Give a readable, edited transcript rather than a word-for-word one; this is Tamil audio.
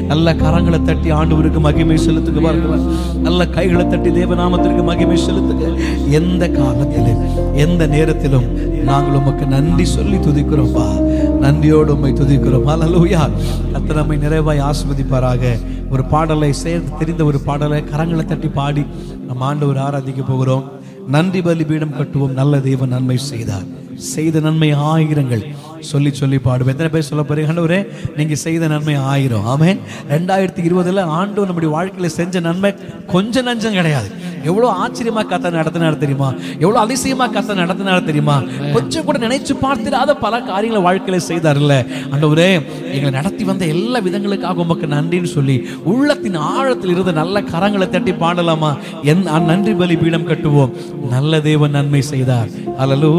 நல்ல கரங்களை தட்டி ஆண்டவருக்கு மகிமை செலுத்துக பாருங்க. நல்ல கைகளை தட்டி தேவநாமத்திற்கு மகிமை செலுத்துக. எந்த காலத்திலும் எந்த நேரத்திலும் நாங்கள் உமக்கு நன்றி சொல்லி துதிக்கிறோம்பா. நன்றியோடு உம்மை துதிக்கிறோம். ஹல்லேலூயா. கர்த்தர் நம்மை நிறைவாய் ஆசீர்வதிப்பாராக. ஒரு பாடலை சேர்ந்து தெரிந்த ஒரு பாடலை கரங்களை தட்டி பாடி நம்ம ஆண்டவர் ஆராதிக்க போகிறோம். நன்றி பலிபீடம் கட்டுவோம், நல்ல தேவன் நன்மை செய்தார், செய்த நன்மை ஆயிரங்கள் சொல்லி சொல்லி பாடுவோம். எத்தனை பேர் சொல்ல போறீங்க? ஆண்டவரே நீங்க செய்த நன்மை 1000. ஆமென். 2020 ஆண்டவர் நம்முடைய வாழ்க்கையில செஞ்ச நன்மை கொஞ்சம் நஞ்சம் கிடையாது. எவ்வளவு ஆச்சரியமா கர்த்தர் நடத்தினார் தெரியுமா? எவ்வளவு அதிசயமா கர்த்தர் நடத்தினார் தெரியுமா? கொஞ்சம் கூட நினைச்சு பார்த்திராத பல காரியங்களை வாழ்க்கையில செய்தார்ல. ஆண்டவரே எங்களை நடத்தி வந்த எல்லா விதங்களுக்காக உமக்கு நன்றின்னு சொல்லி உள்ளத்தின் ஆழத்தில் இருந்து நல்ல கரங்களை தட்டி பாடலாமா? நன்றி பலி பீடம் கட்டுவோம், நல்ல தேவன் நன்மை செய்தார். அல்லேலூயா.